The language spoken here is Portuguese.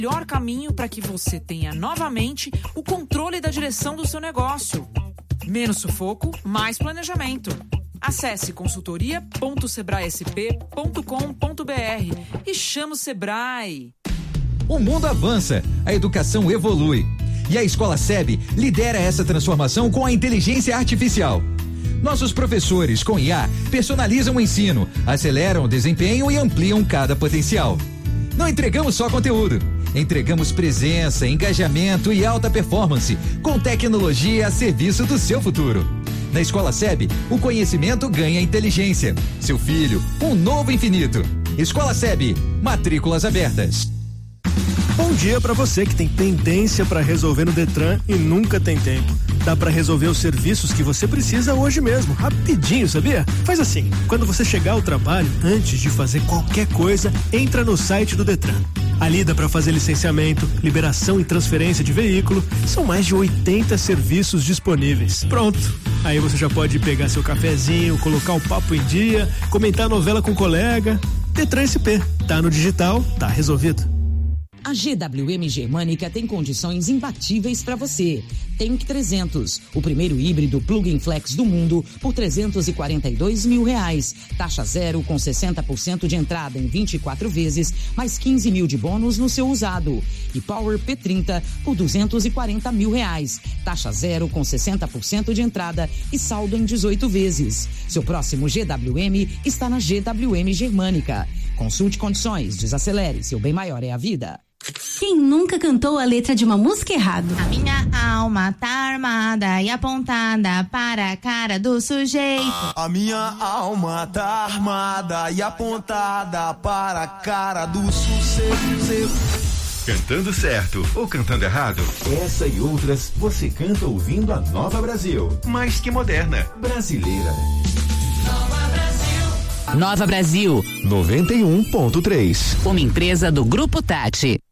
melhor caminho para que você tenha novamente o controle da direção do seu negócio. Menos sufoco, mais planejamento. Acesse consultoria.sebraesp.com.br e chama o Sebrae. O mundo avança, a educação evolui. E a Escola SEB lidera essa transformação com a inteligência artificial. Nossos professores, com IA, personalizam o ensino, aceleram o desempenho e ampliam cada potencial. Não entregamos só conteúdo, entregamos presença, engajamento e alta performance, com tecnologia a serviço do seu futuro. Na Escola SEB, o conhecimento ganha inteligência. Seu filho, um novo infinito. Escola SEB, matrículas abertas. Bom dia para você que tem pendência para resolver no Detran e nunca tem tempo. Dá para resolver os serviços que você precisa hoje mesmo, rapidinho, sabia? Faz assim, quando você chegar ao trabalho, antes de fazer qualquer coisa, entra no site do Detran. Ali dá para fazer licenciamento, liberação e transferência de veículo. São mais de 80 serviços disponíveis. Pronto. Aí você já pode pegar seu cafezinho, colocar o papo em dia, comentar a novela com o colega. Detran SP. Tá no digital, tá resolvido. A GWM Germânica tem condições imbatíveis para você. Tank 300, o primeiro híbrido plug-in flex do mundo, por R$342 mil. Taxa zero com 60% de entrada em 24 vezes, mais 15 mil de bônus no seu usado. E Power P30 por R$240 mil. Taxa zero com 60% de entrada e saldo em 18 vezes. Seu próximo GWM está na GWM Germânica. Consulte condições, desacelere, seu bem maior é a vida. Quem nunca cantou a letra de uma música errado? A minha alma tá armada e apontada para a cara do sujeito. A minha alma tá armada e apontada para a cara do sujeito. Cantando certo ou cantando errado? Essa e outras você canta ouvindo a Nova Brasil. Mais que moderna, brasileira. Nova Brasil 91.3. Uma empresa do Grupo Tati.